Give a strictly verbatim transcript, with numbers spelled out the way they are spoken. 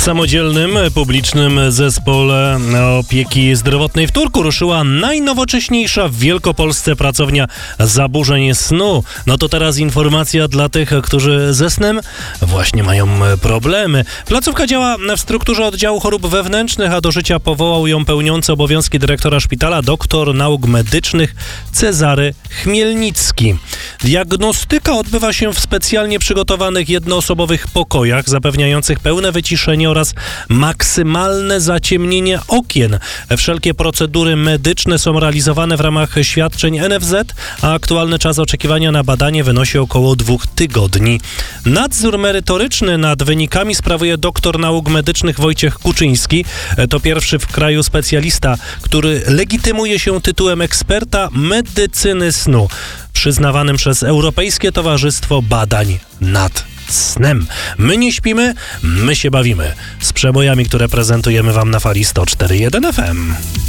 samodzielnym, publicznym zespole opieki zdrowotnej w Turku ruszyła najnowocześniejsza w Wielkopolsce pracownia zaburzeń snu. No to teraz informacja dla tych, którzy ze snem właśnie mają problemy. Placówka działa w strukturze oddziału chorób wewnętrznych, a do życia powołał ją pełniący obowiązki dyrektora szpitala doktor nauk medycznych Cezary Chmielnicki. Diagnostyka odbywa się w specjalnie przygotowanych jednoosobowych pokojach, zapewniających pełne wyciszenie oraz maksymalne zaciemnienie okien. Wszelkie procedury medyczne są realizowane w ramach świadczeń N F Z, a aktualny czas oczekiwania na badanie wynosi około dwóch tygodni. Nadzór merytoryczny nad wynikami sprawuje doktor nauk medycznych Wojciech Kuczyński. To pierwszy w kraju specjalista, który legitymuje się tytułem eksperta medycyny snu, przyznawanym przez Europejskie Towarzystwo Badań nad Snem. My nie śpimy, my się bawimy. Z przebojami, które prezentujemy wam na fali sto cztery jeden F M.